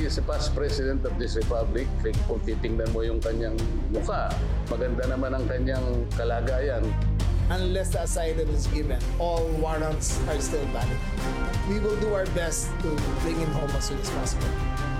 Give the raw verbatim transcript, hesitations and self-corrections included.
is the past president of this republic. Kung titingnan mo yung kanyang mukha, maganda naman ang kanyang kalagayan. Unless the asylum is given, all warrants are still valid. We will do our best to bring him home as soon as possible.